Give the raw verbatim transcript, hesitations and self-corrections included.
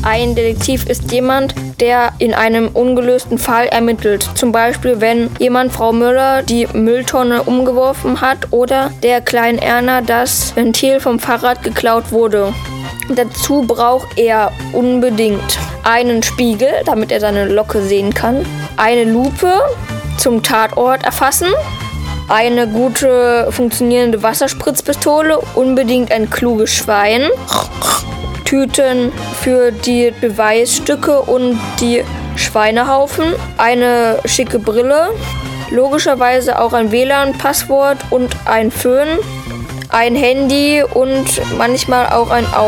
Ein Detektiv ist jemand, der in einem ungelösten Fall ermittelt. Zum Beispiel, wenn jemand Frau Müller die Mülltonne umgeworfen hat oder der kleinen Erna das Ventil vom Fahrrad geklaut wurde. Dazu braucht er unbedingt einen Spiegel, damit er seine Locke sehen kann, eine Lupe zum Tatort erfassen, eine gute funktionierende Wasserspritzpistole, unbedingt ein kluges Schwein, Tüten für die Beweisstücke und die Schweinehaufen, eine schicke Brille, logischerweise auch ein W L A N-Passwort und ein Föhn, ein Handy und manchmal auch ein Auto.